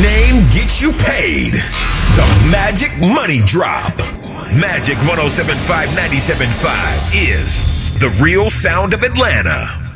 name gets you paid. The Magic Money Drop. Magic 107.5 97.5 is the real sound of Atlanta.